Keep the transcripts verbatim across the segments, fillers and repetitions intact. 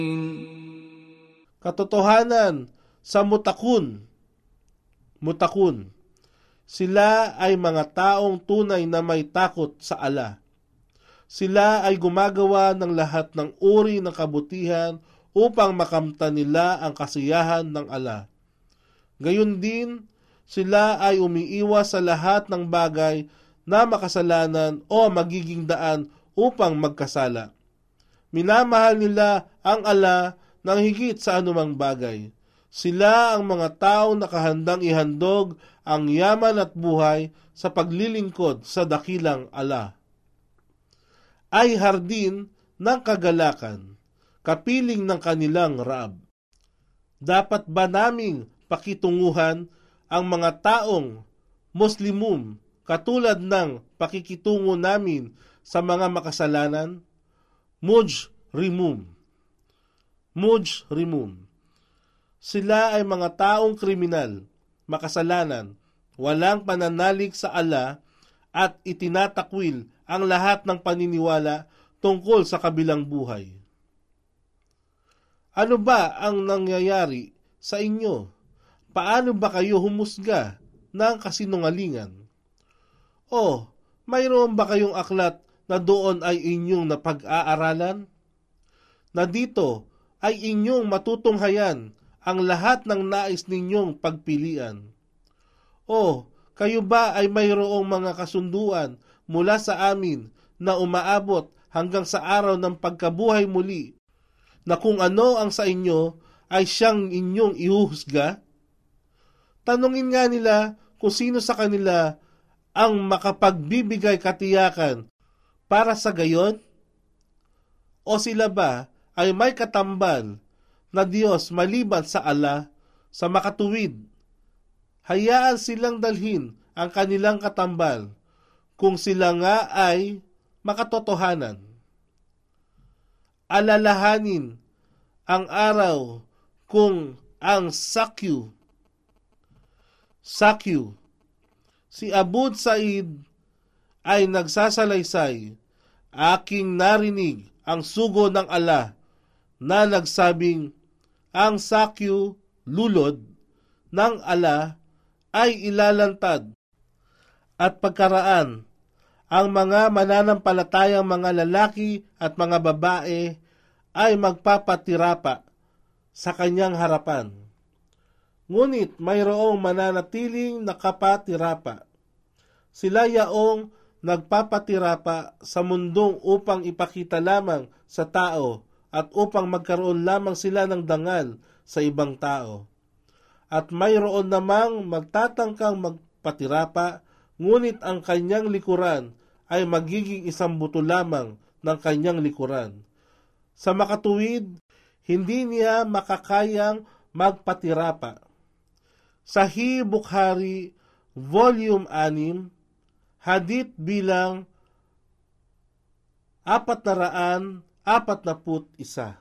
Katotohanan sa mutakun. Mutakun. Sila ay mga taong tunay na may takot sa ala. Sila ay gumagawa ng lahat ng uri ng kabutihan upang makamtan nila ang kasiyahan ng ala. Gayon din, sila ay umiiwas sa lahat ng bagay na makasalanan o magiging daan upang magkasala. Minamahal nila ang ala ng higit sa anumang bagay. Sila ang mga taong nakahandang ihandog ang yaman at buhay sa paglilingkod sa dakilang ala. Ay hardin ng kagalakan, kapiling ng kanilang Raab. Dapat ba naming pakitunguhan ang mga taong Muslimum katulad ng pakikitungo namin sa mga makasalanan? Mujrimum. Mujrimum. Sila ay mga taong kriminal, makasalanan, walang pananalig sa ala at itinatakwil ang lahat ng paniniwala tungkol sa kabilang buhay. Ano ba ang nangyayari sa inyo? Paano ba kayo humusga ng kasinungalingan? O, mayroon ba kayong aklat na doon ay inyong napag-aaralan? Na dito ay inyong matutunghayan ang lahat ng nais ninyong pagpilian? O, kayo ba ay mayroong mga kasunduan mula sa amin na umaabot hanggang sa araw ng pagkabuhay muli, na kung ano ang sa inyo ay siyang inyong ihuhusga? Tanungin nga nila kung sino sa kanila ang makapagbibigay katiyakan para sa gayon? O sila ba ay may katambal na Diyos maliban sa ala, sa makatuwid? Hayaan silang dalhin ang kanilang katambal kung sila nga ay makatotohanan. Alalahanin ang araw kung ang Sakyu, Sakyu, si Abu Said ay nagsasalaysay, aking narinig ang sugo ng ala na nagsabing, ang Sakyu, lulod ng ala, ay ilalantad at pagkaraan ang mga mananampalatayang mga lalaki at mga babae ay magpapatirapa sa kanyang harapan. Ngunit mayroong mananatiling nakapatirapa. Sila yaong nagpapatirapa sa mundong upang ipakita lamang sa tao at upang magkaroon lamang sila ng dangal sa ibang tao. At mayroon namang magtatangkang magpatirapa, ngunit ang kanyang likuran ay magiging isang buto lamang ng kanyang likuran. Sa makatuwid, hindi niya makakayang magpatirapa. Sahih Bukhari, Volume six, Hadith bilang apat na raan, apat na put isa.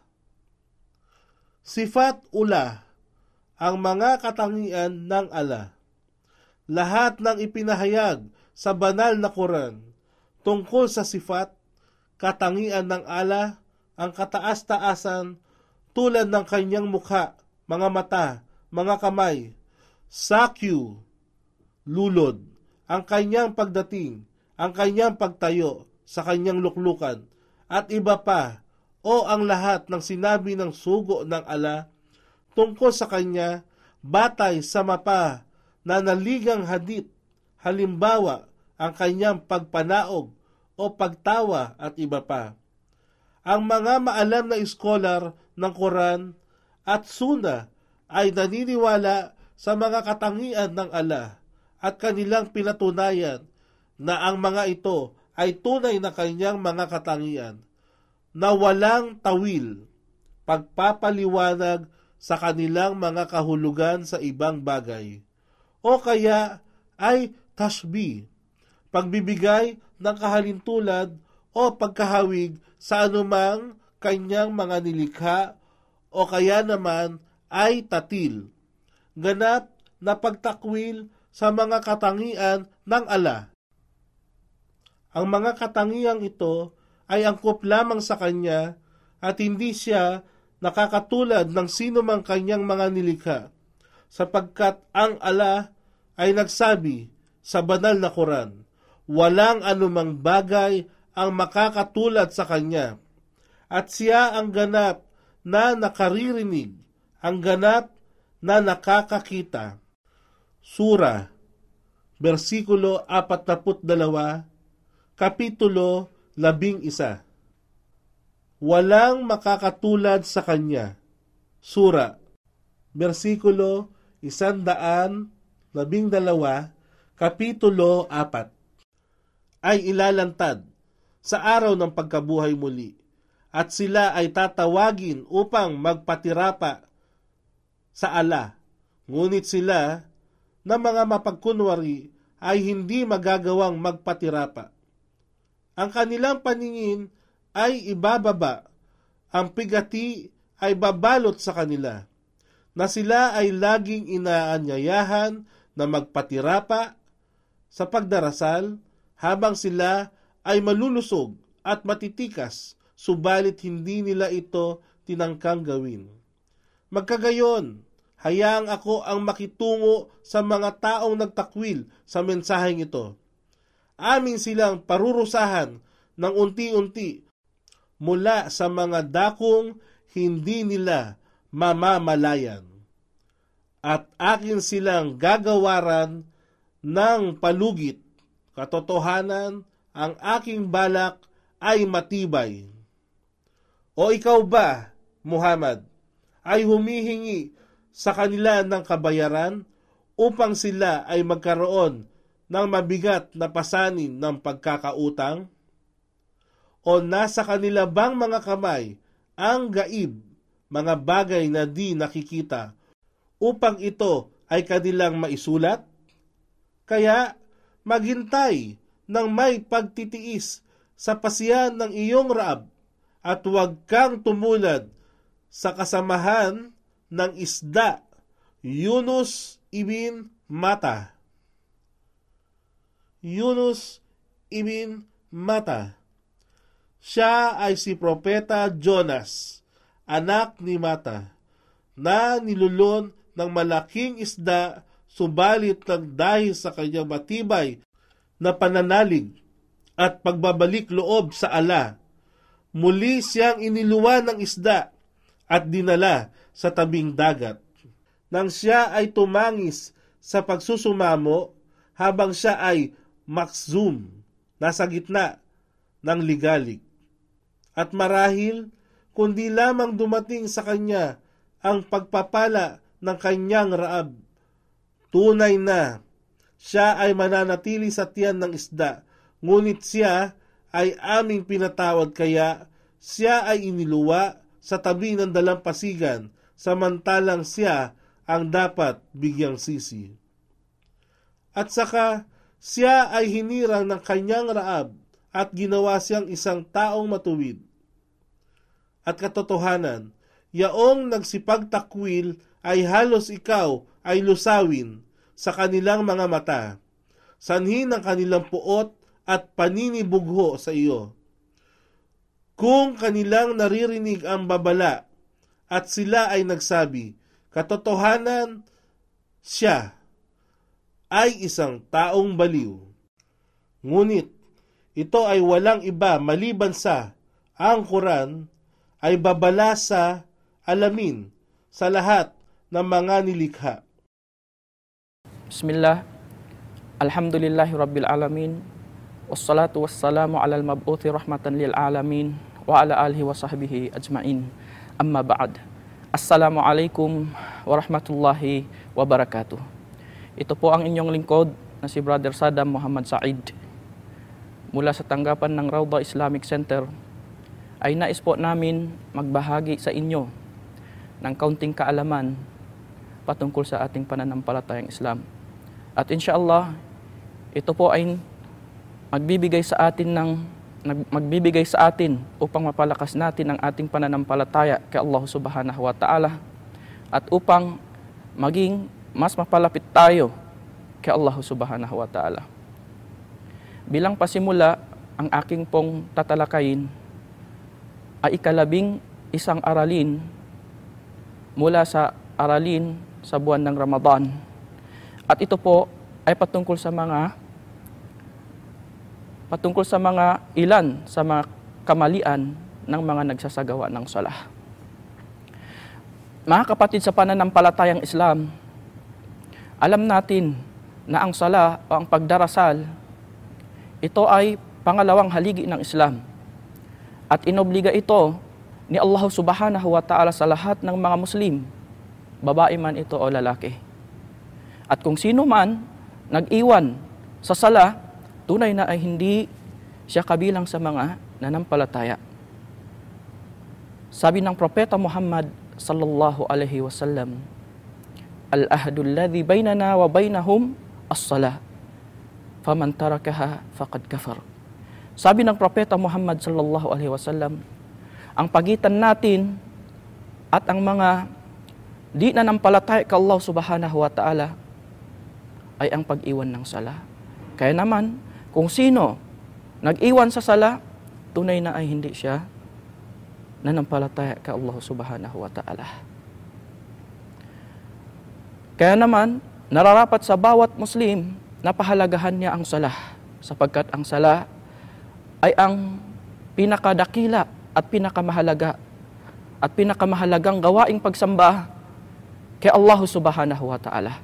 Sifat ula, ang mga katangian ng ala. Lahat ng ipinahayag sa banal na Quran tungkol sa sifat, katangian ng ala, ang kataas-taasan tulad ng kanyang mukha, mga mata, mga kamay, Sakyu, lulod, ang kanyang pagdating, ang kanyang pagtayo sa kanyang luklukan, at iba pa, o ang lahat ng sinabi ng sugo ng ala tungkol sa kanya, batay sa mapa na naligang hadith, halimbawa, ang kanyang pagpanaog o pagtawa at iba pa. Ang mga maalam na iskolar ng Quran at Sunnah ay naniniwala sa mga katangian ng ala at kanilang pinatunayan na ang mga ito ay tunay na kanyang mga katangian na walang tawil, pagpapaliwanag sa kanilang mga kahulugan sa ibang bagay, o kaya ay tashbih, pagbibigay ng kahalintulad o pagkahawig sa anumang kanyang mga nilikha, o kaya naman ay tatil, ganap na pagtakwil sa mga katangian ng ala. Ang mga katangiang ito ay angkop lamang sa kanya at hindi siya nakakatulad ng sino mang kanyang mga nilikha, sapagkat ang Allah ay nagsabi sa banal na Quran, walang anumang bagay ang makakatulad sa kanya, at siya ang ganap na nakaririnig, ang ganap na nakakakita. Sura, versikulo apat na dalawa, kapitulo labing isa. Walang makakatulad sa kanya. Sura, versikulo isandaan labing dalawa, kapitulo apat. Ay ilalantad sa araw ng pagkabuhay muli, at sila ay tatawagin upang magpatirapa sa Allah. Ngunit sila na mga mapagkunwari ay hindi magagawang magpatirapa. Ang kanilang paningin ay ibababa, ang pigati ay babalot sa kanila, na sila ay laging inaanyayahan na magpatirapa sa pagdarasal habang sila ay malulusog at matitikas, subalit hindi nila ito tinangkang gawin. Magkagayon, hayaang ako ang makitungo sa mga taong nagtakwil sa mensaheng ito. Amin silang parurusahan ng unti-unti mula sa mga dakong hindi nila mamamalayan. At akin silang gagawaran ng palugit. Katotohanan, ang aking balak ay matibay. O ikaw ba, Muhammad, ay humihingi sa kanila ng kabayaran upang sila ay magkaroon ng mabigat na pasanin ng pagkakautang? O nasa kanila bang mga kamay ang gaib, mga bagay na di nakikita, upang ito ay kanilang maisulat? Kaya maghintay ng may pagtitiis sa pasiyan ng iyong Raab, at huwag kang tumulad sa kasamahan ng isda. Yunus ibn Mata. Yunus ibn Mata. Siya ay si Propeta Jonas, anak ni Mata, na nilulon ng malaking isda, subalit ng dahil sa kanyang matibay na pananalig at pagbabalik loob sa Allah, muli siyang iniluwan ng isda at dinala sa tabing dagat. Nang siya ay tumangis sa pagsusumamo habang siya ay maksum, nasa gitna ng ligalig. At marahil, kundi lamang dumating sa kanya ang pagpapala ng kanyang Raab, tunay na siya ay mananatili sa tiyan ng isda, ngunit siya ay aming pinatawad, kaya siya ay iniluwa sa tabi ng dalampasigan, samantalang siya ang dapat bigyang sisi. At saka siya ay hinirang ng kanyang Raab at ginawa siyang isang taong matuwid. At katotohanan, yaong nagsipagtakwil ay halos ikaw ay lusawin sa kanilang mga mata, sanhi ng kanilang puot at paninibugho sa iyo. Kung kanilang naririnig ang babala at sila ay nagsabi, katotohanan, siya ay isang taong baliw. Ngunit ito ay walang iba maliban sa ang Quran ay babala sa alamin sa lahat ng mga nilikha. Bismillah, alhamdulillahi rabbil alamin, wassalatu wassalamu alal mab'uthi rahmatan lil alamin, wa ala alihi wa sahbihi ajma'in. Amma ba'd. Assalamualaikum warahmatullahi wabarakatuh. Ito po ang inyong lingkod na si Brother Saddam Muhammad Said. Mula sa tanggapan ng Rawda Islamic Center, ay nais po namin magbahagi sa inyo ng kaunting kaalaman patungkol sa ating pananampalatayang Islam. At insyaallah, ito po ay magbibigay sa atin ng magbibigay sa atin upang mapalakas natin ang ating pananampalataya kay Allah Subhanahu wa Ta'ala at upang maging mas mapalapit tayo kay Allah Subhanahu wa Ta'ala. Bilang pasimula, ang aking pong tatalakayin ay ikalabing isang aralin mula sa aralin sa buwan ng Ramadan. At ito po ay patungkol sa mga patungkol sa mga ilan sa mga kamalian ng mga nagsasagawa ng salah. Mga kapatid sa pananampalatayang Islam, alam natin na ang sala o ang pagdarasal, ito ay pangalawang haligi ng Islam. At inobliga ito ni Allah subhanahu wa ta'ala sa lahat ng mga Muslim, babae man ito o lalaki. At kung sino man nag-iwan sa sala, tunay na ay hindi siya kabilang sa mga nanampalataya. Sabi ng Propeta Muhammad sallallahu alaihi wasallam, al-ahdu alladhi bainana wa bainahum as-salah, faman tarakaha faqad kafar. Sabi ng Propeta Muhammad sallallahu alaihi wasallam, ang pagitan natin at ang mga di nanampalataya kay Allah subhanahu wa ta'ala ay ang pag-iwan ng sala. Kaya naman, kung sino nag-iwan sa sala, tunay na ay hindi siya nanampalataya kay Allah subhanahu wa ta'ala. Kaya naman, nararapat sa bawat Muslim na pahalagahan niya ang sala, sapagkat ang sala ay ang pinakadakila at pinakamahalaga at pinakamahalagang gawaing pagsamba kay Allah subhanahu wa ta'ala.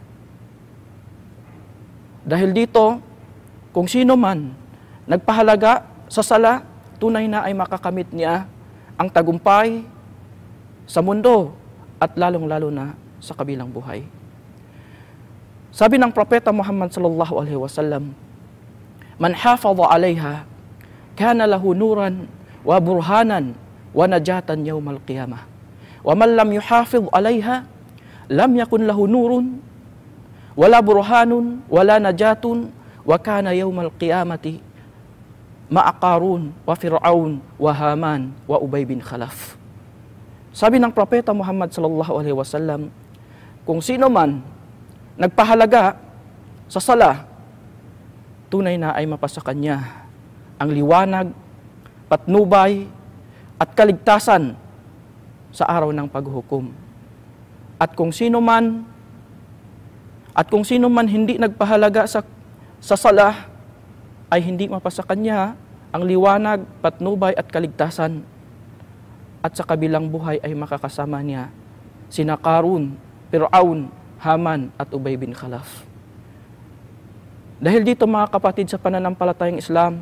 Dahil dito, kung sino man nagpahalaga sa sala, tunay na ay makakamit niya ang tagumpay sa mundo at lalong-lalo na sa kabilang buhay. Sabi ng Propeta Muhammad sallallahu alaihi wasallam, man hafadha 'alayha kana lahu nuran wa burhanan wa najatan yawmal qiyamah. Wa man lam yuhafidh 'alayha lam yakun lahu nurun wala burhanun wala najatun wa kana yawmal qiyamati ma'a Qarun wa Fir'aun wa Haman wa Ubay bin Khalaf. Sabi ng Propeta Muhammad sallallahu alaihi wasallam, kung sino man nagpahalaga sa sala, tunay na ay mapasa kanya ang liwanag, patnubay at kaligtasan sa araw ng paghuhukom. At kung sino man at kung sino man hindi nagpahalaga sa sa sala, ay hindi mapasa kanya ang liwanag, patnubay at kaligtasan. At sa kabilang buhay ay makakasama niya sina Qarun, Fir'aun, Haman at Ubay bin Khalaf. Dahil dito mga kapatid sa pananampalatayang Islam,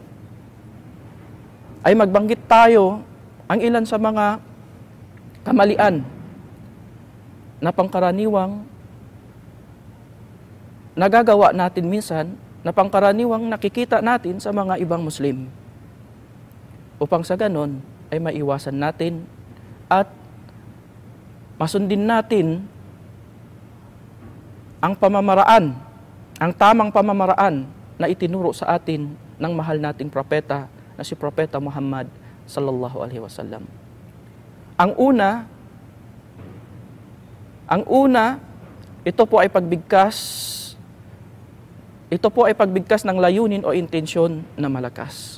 ay magbanggit tayo ang ilan sa mga kamalian na pangkaraniwang nagagawa natin minsan, na pangkaraniwang nakikita natin sa mga ibang Muslim. Upang sa ganon ay maiwasan natin at masundin natin ang pamamaraan, ang tamang pamamaraan na itinuro sa atin ng mahal nating propeta na si Propeta Muhammad sallallahu alaihi wasallam. Ang una, ang una, ito po ay pagbigkas Ito po ay pagbigkas ng layunin o intensyon na malakas.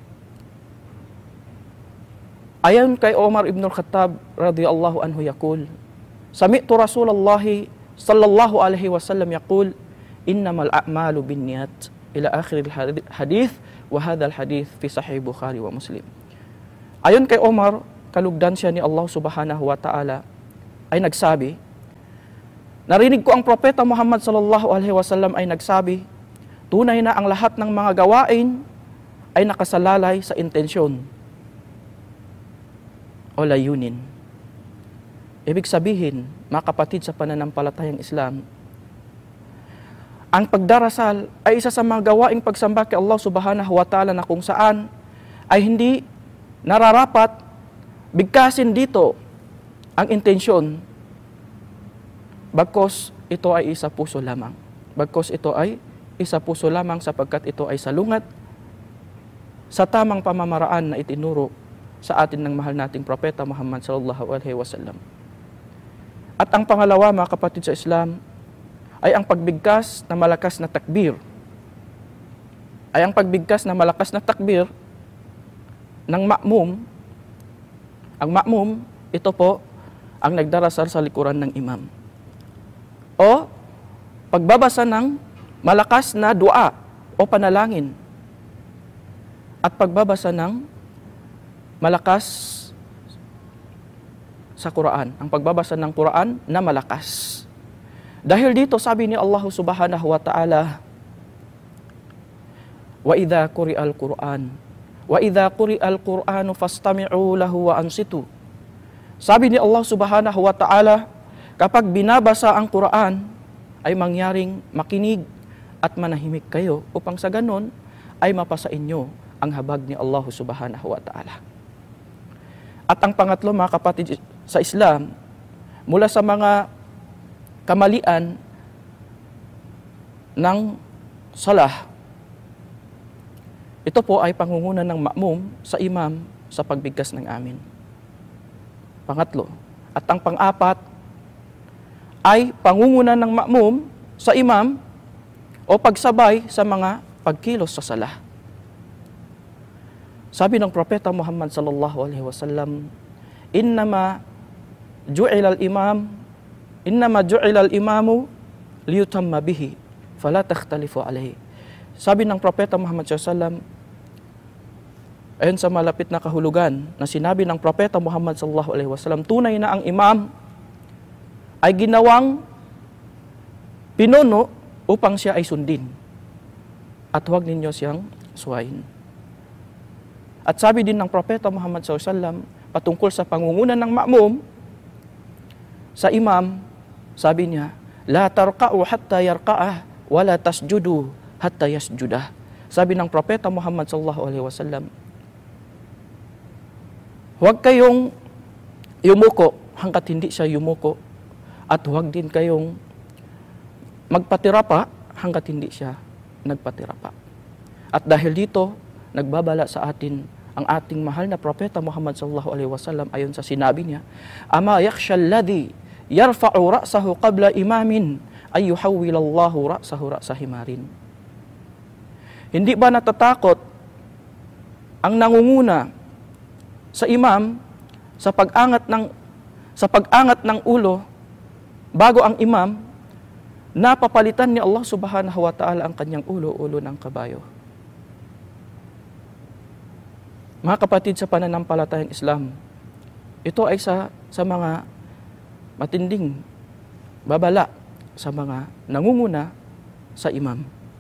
Ayon kay Omar ibn al-Khattab radhiyallahu anhu yaqul, sami'tu Rasulullah sallallahu alaihi wasallam yaqul, innamal a'malu binniyat, ila akhir al-hadith, wa hadha al-hadith fi sahih Bukhari wa Muslim. Ayon kay Omar, kalugdan siya ni Allah subhanahu wa ta'ala, ay nagsabi, narinig ko ang Propeta Muhammad sallallahu alaihi wasallam ay nagsabi, tunay na ang lahat ng mga gawain ay nakasalalay sa intensyon o layunin. Ibig sabihin, mga kapatid sa pananampalatayang Islam, ang pagdarasal ay isa sa mga gawaing pagsamba kay Allah subhanahu wa ta'ala na kung saan ay hindi nararapat bigkasin dito ang intensyon, bagkos ito ay isa puso lamang. Bagkos ito ay isa puso lamang sapagkat ito ay salungat sa tamang pamamaraan na itinuro sa atin ng mahal nating Propeta Muhammad sallallahu alaihi wasallam. At ang pangalawa, mga kapatid sa Islam, ay ang pagbigkas na malakas na takbir. Ay ang pagbigkas na malakas na takbir ng ma'mum. Ang ma'mum, ito po ang nagdarasal sa likuran ng imam. O pagbabasa ng malakas na dua o panalangin. At pagbabasa ng malakas sa Quran. Ang pagbabasa ng Quran na malakas. Dahil dito sabi ni Allah subhanahu wa ta'ala, wa idha quri'al Qur'an wa idha quri'al Qur'anu fastami'u lahu wa ansitu. Sabi ni Allah subhanahu wa ta'ala, kapag binabasa ang Quran ay mangyaring makinig at manahimik kayo upang sa ganon ay mapasa inyo ang habag ni Allah subhanahu wa ta'ala. At ang pangatlo, mga kapatid sa Islam, mula sa mga kamalian ng salah, ito po ay pangungunan ng ma'mum sa imam sa pagbigkas ng amin. Pangatlo. At ang pang-apat ay pangungunan ng ma'mum sa imam o pagsabay sa mga pagkilos sa salah. Sabi ng Propeta Muhammad sallallahu alaihi wasallam, innama ju'ila al-imam innama ju'ila al-imamu liyutamma bihi fala takhtalifu alaihi. Sabi ng Propeta Muhammad sallallahu alaihi wasallam, ayon sa malapit na kahulugan na sinabi ng Propeta Muhammad sallallahu alaihi wasallam, tunay na ang imam ay ginawang pinuno upang siya ay sundin at huwag ninyo siyang suwayin. At sabi din ng Propeta Muhammad sallallahu alaihi wasallam patungkol sa pangungunan ng ma'mum sa imam, sabi niya, la tarqa'u hatta yarqa'ah wa la tasjudu hatta yasjudah. Sabi ng Propeta Muhammad sallallahu alaihi wasallam, huwag kayong yumuko hanggat hindi siya yumuko at huwag din kayong magpatirapa hanggat hindi siya nagpatirapa. At dahil dito, nagbabala sa atin ang ating mahal na Propeta Muhammad sallallahu alaihi wasallam ayon sa sinabi niya, ama yakhsha alladhi yarfa'u ra'sahu qabla imamin ay yuhawwilallahu ra'sahu ra'sa himarin. Hindi ba natatakot ang nangunguna sa imam sa pag-angat ng sa pag-angat ng ulo bago ang imam, napapalitan ni Allah subhanahu wa ta'ala ang kanyang ulo, ulo ng kabayo. Mga kapatid sa pananampalatayang Islam, ito ay sa, sa mga matinding babala sa mga nangunguna sa imam.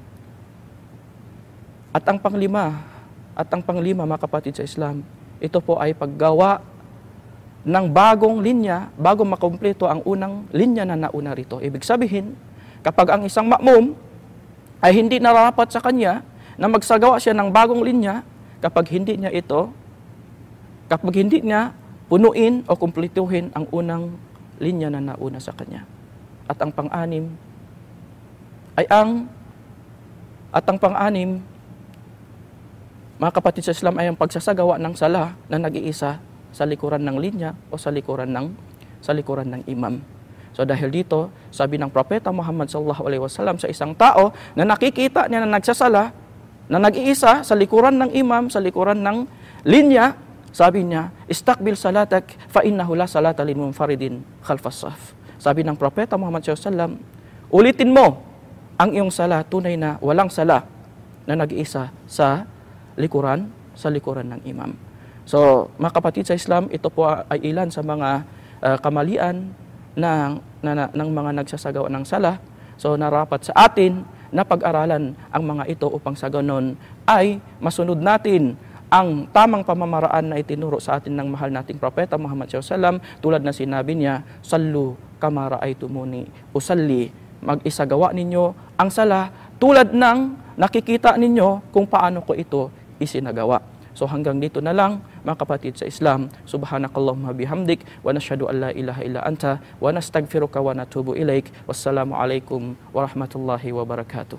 At ang panglima, at ang panglima mga kapatid sa Islam, ito po ay paggawa ng bagong linya bago makumpleto ang unang linya na nauna rito. Ibig sabihin, kapag ang isang ma'mum ay hindi nararapat sa kanya na magsagawa siya ng bagong linya, kapag hindi niya ito, kapag hindi niya punuin o kumpletuhin ang unang linya na nauna sa kanya. At ang pang-anim ay ang at ang pang-anim, mga kapatid sa Islam, ay ang pagsasagawa ng sala na nag-iisa sa likuran ng linya o sa likuran ng sa likuran ng imam. So dahil dito, sabi ng Propeta Muhammad sallallahu alaihi wasallam sa isang tao na nakikita niya na nagsasala, na nag-iisa sa likuran ng imam, sa likuran ng linya, sabi niya, istakbil salatak fa innahu la salata lil munfaridin khalfas saf. Sabi ng Propeta Muhammad sallallahu alaihi wasallam, ulitin mo ang iyong sala, tunay na walang sala na nag-iisa sa likuran, sa likuran ng imam. So, mga kapatid sa Islam, ito po ay ilan sa mga uh, kamalian ng, na, na, ng mga nagsasagawa ng sala. So, narapat sa atin na pag-aralan ang mga ito upang sa ganon ay masunod natin ang tamang pamamaraan na itinuro sa atin ng mahal nating Propeta Muhammad sallallahu alaihi wasallam, tulad na sinabi niya, sallu kama ra'aytumuni usalli, mag-isagawa ninyo ang sala tulad ng nakikita ninyo kung paano ko ito isinagawa. So hanggang dito na lang mga kapatid sa Islam. Subhanakallahumma bihamdik wa nashhadu an la ilaha illa anta wa nastaghfiruka wa natubu ilaik. Wassalamu alaikum warahmatullahi wabarakatuh.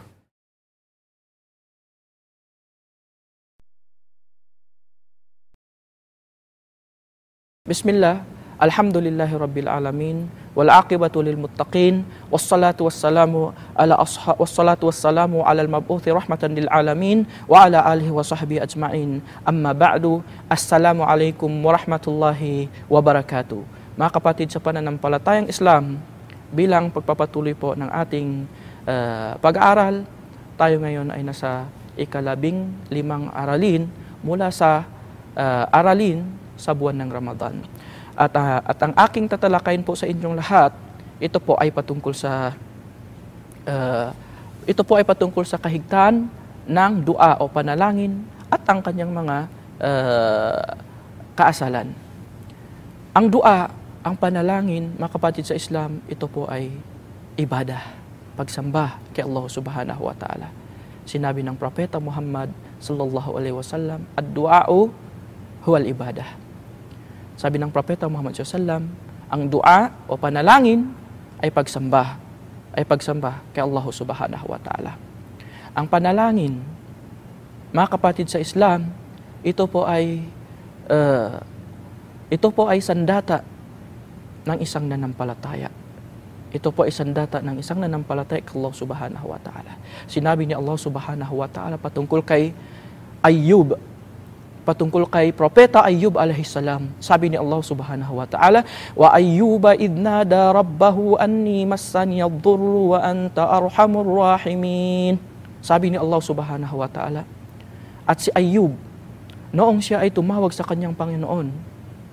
Bismillah, alhamdulillahi rabbil alamin, wal aqibatu lil muttaqin, wassalatu wassalamu ala ashab wassalatu wassalamu ala al mabuthi rahmatan lil alamin wa ala alihi wa sahbihi ajma'in. Amma ba'du, assalamu alaikum warahmatullahi wabarakatuh. mga kapatid sa pananampalatayang Islam, bilang pagpapatuloy po ng ating uh, pag-aaral, tayo ngayon ay nasa ikalabing limang aralin mula sa uh, aralin sa buwan ng Ramadan. At, uh, at ang aking tatalakayin po sa inyong lahat, ito po ay patungkol sa uh, ito po ay patungkol sa kahigtan ng dua o panalangin at ang kanyang mga uh, kaasalan. Ang dua, ang panalangin, mga kapatid sa Islam, ito po ay ibadah, pagsamba kay Allah subhanahu wa ta'ala. Sinabi ng Propeta Muhammad sallallahu alaihi wasallam, ad-du'a'u huwal ibadah. Sabi ng Propeta Muhammad sallallahu alaihi wasallam, ang dua o panalangin ay pagsamba, ay pagsamba kay Allah subhanahu wa ta'ala. Ang panalangin, mga kapatid sa Islam, ito po ay uh, ito po ay sandata ng isang nanampalataya. Ito po ay sandata ng isang nanampalataya kay Allah subhanahu wa ta'ala. Sinabi ni Allah subhanahu wa ta'ala patungkol kay Ayyub, patungkol kay Propeta Ayyub alaihi salam. Sabi ni Allah subhanahu wa ta'ala, wa ayyuba idnada rabbahu anni massani ad-durru wa anta arhamur rahimin. Sabi ni Allah subhanahu wa ta'ala, at si Ayyub, noong siya ay tumawag sa kanyang Panginoon,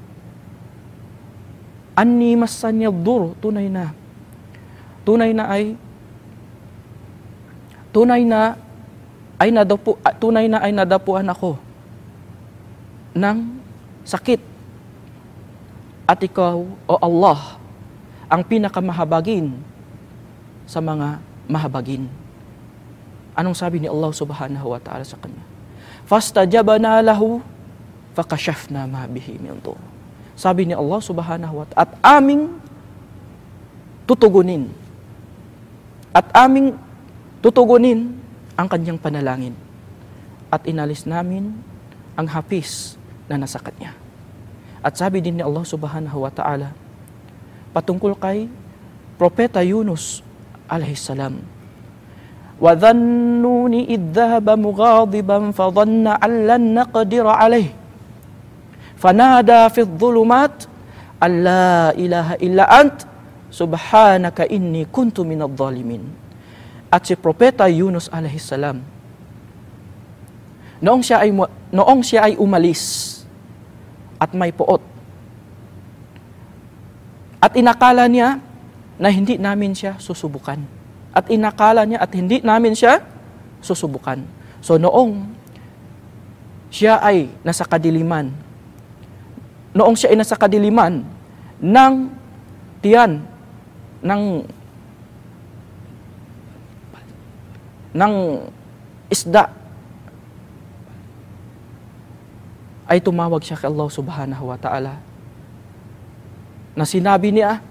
anni massani ad-durru, tunay na, tunay na ay, tunay na ay nadapu, tunay na ay nadapuan ako ng sakit. At ikaw, o Allah, ang pinakamahabagin sa mga mahabagin. Anong sabi ni Allah subhanahu wa ta'ala sa kanya? Fastajabna lahu fakashafna ma bihi min dur. Sabi ni Allah subhanahu wa ta'ala, at aming tutugunin, at aming tutugunin ang kanyang panalangin. At inalis namin ang hapis na nasa kanya. At sabi din ni Allah subhanahu wa ta'ala patungkol kay Propeta Yunus alaihi salam, wa dhannuni idh dhahaba mughadiban fa dhanna an lan naqdir alayhi fanada fi adh-dhulumat an la ilaha illa ant subhanaka inni kuntu minadh dhalimin. At si Propeta Yunus alaihi salam, noong siya ay noong siya ay umalis at may puot, at inakala niya na hindi namin siya susubukan, at inakala niya at hindi namin siya susubukan. So noong siya ay nasa kadiliman, noong siya ay nasa kadiliman ng tiyan ng ng isda, ay tumawag siya kay Allah subhanahu wa ta'ala na sinabi niya,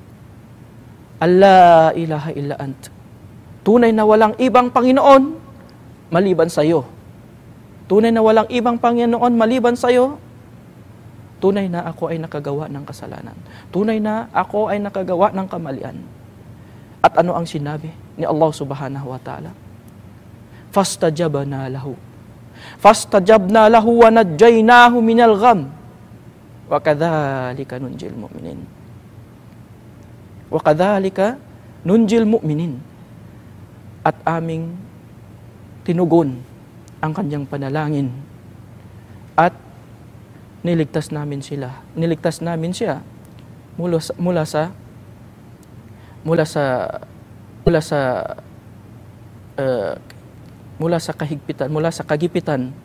Allah ilaha illa ant, tunay na walang ibang Panginoon maliban sa iyo. Tunay na walang ibang Panginoon maliban sa iyo. Tunay na ako ay nakagawa ng kasalanan. Tunay na ako ay nakagawa ng kamalian. At ano ang sinabi ni Allah subhanahu wa ta'ala? Fastajabna lahu. Fastajabna lahu wa najjaynahu minal gham. Wa kadhalika nunjil mu'minin. Wa kadhalika nunjil mu'minin. At aming tinugon ang kanyang panalangin. At niligtas namin sila. Niligtas namin siya mula sa mula sa mula sa mula sa uh, mula sa kahigpitan, mula sa kagipitan